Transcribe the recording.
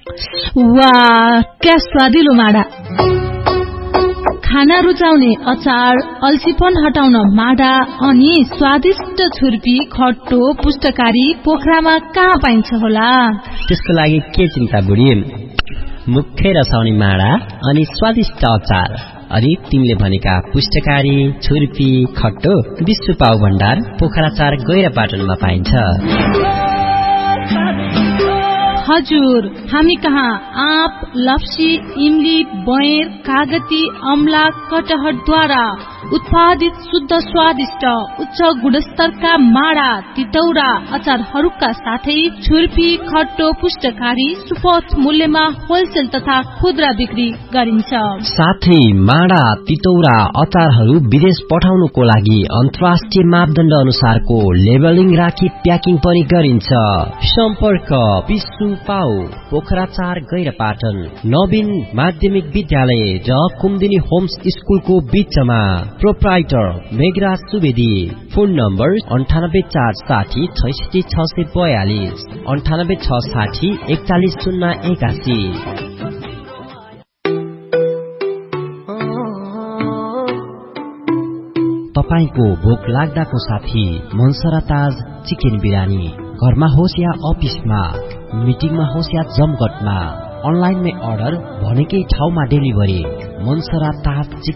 वाह, क्या स्वादिलो माडा। खाना रुचाउने अचार, अल्छीपन हटाउन माडा अनि स्वादिष्ट छुर्पी, खट्टो, पुष्टकारी पोखरामा कहाँ पाइन्छ होला? त्यसको लागि के चिन्ता बुढी, मुखै रसाउने माडा अनि स्वादिष्ट अचार। अनि तिमीले भनेका पुष्टकारी, छुर्पी, खट्टो विश्व पाउ भण्डार पोखरा 4 गैरापाटनमा पाइन्छ। हजुर, हामी कहाँ आँप, लप्सी, इमली, बएर, कागती, अमला, कटहरद्वारा उत्पादित शुद्ध स्वादिष्ट उच्च गुणस्तरका माडा, तितौरा, अचारहरूका साथै छुर्पी, खट्टो, पुष्टकारी सुपथ मूल्यमा होलसेल तथा खुद्रा बिक्री गरिन्छ। साथै माडा, तितौरा, अचारहरू विदेश पठाउनुको लागि अन्तर्राष्ट्रिय मापदण्ड अनुसारको लेबलिङ राखी प्याकिङ पनि गरिन्छ। सम्पर्क विश्व पाउ पोखरा 4 गैरापाटन, नवीन माध्यमिक विद्यालय र कुमुदिनी होम्स स्कुलको बीचमा। Proprietor Meghraj Subedi. Phone number 9846 66642 9860 41081। तपाईको भोक लाग्दाको साथी मनसरा ताज चिकन बिरानी। घरमा होस् या अफिसमा, मिटिङमा होस् या जमघटमा, अनलाइनमै अर्डर, भनेकै ठाउँमा डेलिभरी। मनसरा ताज